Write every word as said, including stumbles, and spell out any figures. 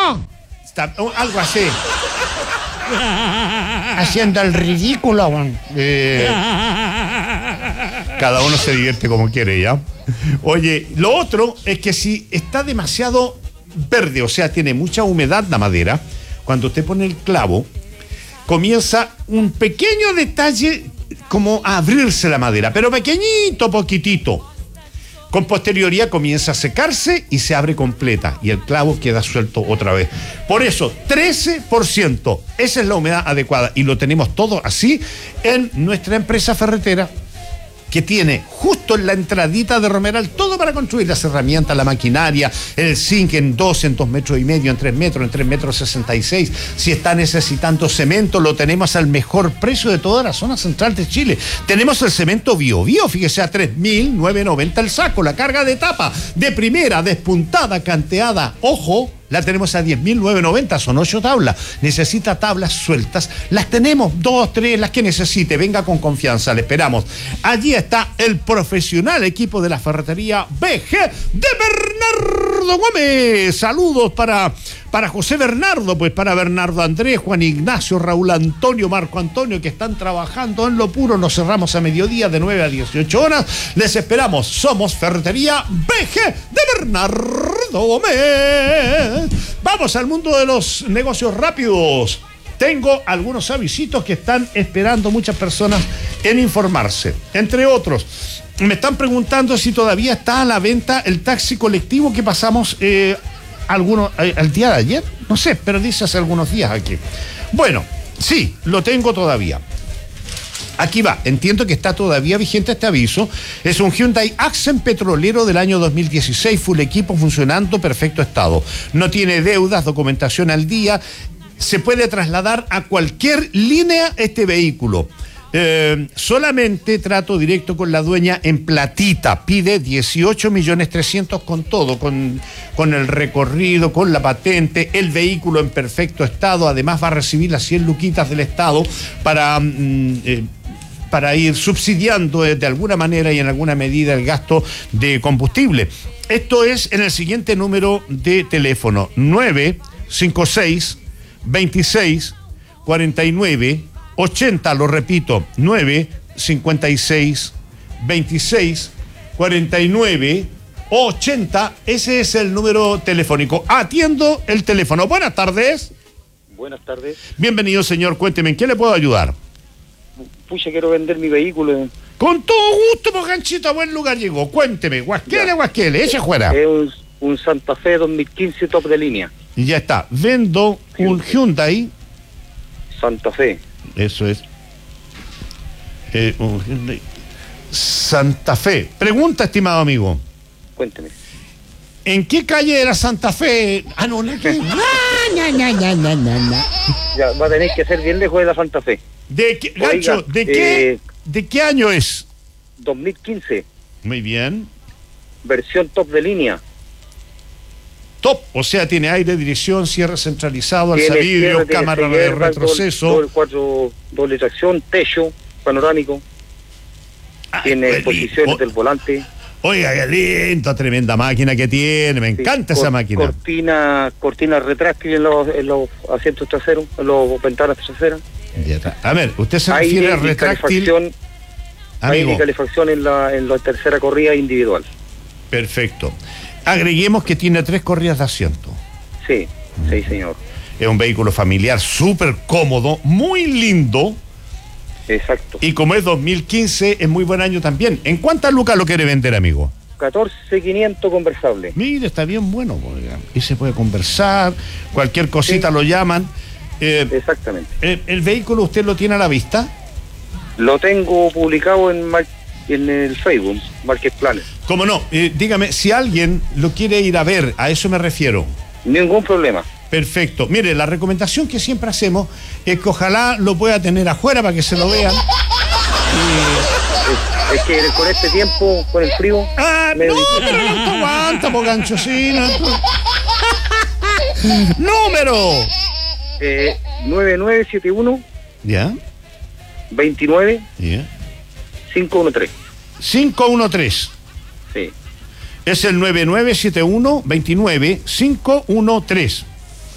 no. Está, algo así. Haciendo el ridículo, weón. Eh, cada uno se divierte como quiere, ¿ya? Oye, lo otro es que si está demasiado verde, o sea, tiene mucha humedad la madera, cuando usted pone el clavo, comienza un pequeño detalle como a abrirse la madera, pero pequeñito, poquitito. Con posterioridad comienza a secarse y se abre completa y el clavo queda suelto otra vez. Por eso, trece por ciento, esa es la humedad adecuada y lo tenemos todo así en nuestra empresa ferretera, que tiene justo en la entradita de Romeral todo para construir las herramientas, la maquinaria, el zinc en dos, en dos metros y medio, en tres metros, en tres metros sesenta y seis. Si está necesitando cemento, lo tenemos al mejor precio de toda la zona central de Chile. Tenemos el cemento Bio Bio, fíjese, a tres mil novecientos noventa el saco, la carga de tapa de primera, despuntada, canteada, ojo, la tenemos a diez mil novecientos noventa, son ocho tablas. Necesita tablas sueltas, las tenemos, dos, tres, las que necesite. Venga con confianza, le esperamos. Allí está el profesional equipo de la ferretería B G de Bernardo Gómez. Saludos para, para José Bernardo, pues para Bernardo Andrés, Juan Ignacio, Raúl Antonio, Marco Antonio, que están trabajando en lo puro. Nos cerramos a mediodía de nueve a dieciocho horas. Les esperamos. Somos Ferretería B G de Bernardo Gómez. Vamos al mundo de los negocios rápidos. Tengo algunos avisitos que están esperando muchas personas en informarse. Entre otros, me están preguntando si todavía está a la venta el taxi colectivo que pasamos eh, algunos, eh, el día de ayer. No sé, pero dice hace algunos días aquí. Bueno, sí, lo tengo todavía. Aquí va, entiendo que está todavía vigente este aviso. Es un Hyundai Accent petrolero del año dos mil dieciséis, full equipo, funcionando, perfecto estado. No tiene deudas, documentación al día. Se puede trasladar a cualquier línea este vehículo. Eh, solamente trato directo con la dueña en platita. Pide dieciocho millones trescientos con todo, con, con el recorrido, con la patente, el vehículo en perfecto estado. Además va a recibir las cien luquitas del Estado para... Mm, eh, para ir subsidiando de alguna manera y en alguna medida el gasto de combustible. Esto es en el siguiente número de teléfono: nueve cinco seis, veintiséis, cuarenta y nueve, ochenta, lo repito, nueve cinco seis, veintiséis, cuarenta y nueve, ochenta, ese es el número telefónico. Atiendo el teléfono. Buenas tardes. Buenas tardes. Bienvenido, señor, cuénteme, ¿en qué le puedo ayudar? Pucha, quiero vender mi vehículo. Con todo gusto, pues, ganchito, a buen lugar llegó. Cuénteme, Guasquele, Guasquele, eche fuera. Es un, un Santa Fe dos mil quince top de línea. Y ya está, vendo un Hyundai. Santa Fe. Eso es. Eh, un Hyundai Santa Fe. Pregunta, estimado amigo. Cuénteme. ¿En qué calle era Santa Fe? Ah, no, la que... no, no, no, no, no, no. Ya, va a tener que ser bien lejos de la Santa Fe. ¿De qué, Gancho, Oiga, ¿de qué, eh, de qué año es? dos mil quince. Muy bien. Versión top de línea. Top, o sea, tiene aire, dirección, cierre centralizado, Tiene alzavidrio, cierre, cámara tiene de airbag, retroceso. Doble, cuatro, doble tracción, techo panorámico. Ay, Tiene qué posiciones lindo. del volante. Oiga, qué lindo, tremenda máquina que tiene, me encanta Sí, esa cor- máquina. Cortina, cortina retráctil en los, en los asientos traseros, en los ventanas traseras. Ya está. A ver, usted se refiere Aire a y retráctil. calefacción, aire Amigo, y calefacción en la, en la tercera corrida individual. perfecto. Agreguemos que tiene tres corridas de asiento. Sí, sí, señor. Es un vehículo familiar súper cómodo, muy lindo. Exacto. Y como es dos mil quince, es muy buen año también. ¿En cuántas lucas lo quiere vender, amigo? catorce mil quinientos conversable. Mire, está bien bueno. Oiga. Y se puede conversar, cualquier cosita sí. Lo llaman. Eh, Exactamente. El, ¿El vehículo usted lo tiene a la vista? Lo tengo publicado en, Mar- en el Facebook, Marketplace. ¿Cómo no? Eh, dígame, si alguien lo quiere ir a ver, a eso me refiero. Ningún problema. Perfecto. Mire, la recomendación que siempre hacemos es que ojalá lo pueda tener afuera para que se lo vean. Y... Es, es que con este tiempo, con el frío... Ah, no, difícil. Pero no te aguanta, po, ganchocina. Número. Eh, nueve nueve siete uno. ¿Ya? veintinueve. ¿Ya? cinco uno tres. cinco uno tres. Sí. Es el nueve nueve siete uno, veintinueve, cinco uno tres.